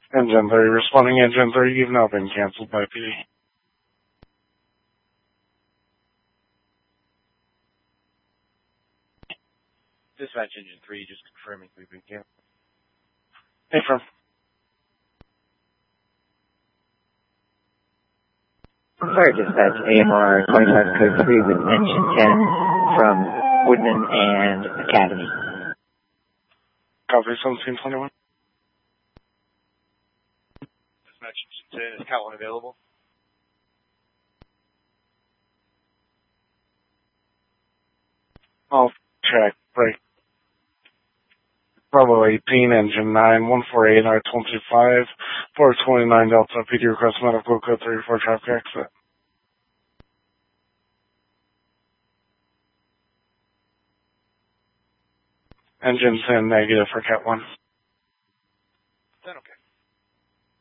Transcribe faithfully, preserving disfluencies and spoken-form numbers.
Engine three responding. Engine three, you've now been canceled by P D. Dispatch Engine three, just confirming we've been canceled. Affirm. Fire Dispatch, A M R twenty-five code three with Engine ten from Woodman and Academy. Copy seventeen twenty-one. Dispatch Engine ten, is Cat one available? I'll check. Break. Bravo eighteen, Engine nine, one four eight, R twenty-five, four twenty-nine Delta, P D request medical code thirty-four traffic exit. Engine ten, negative for Cat one. ten, okay.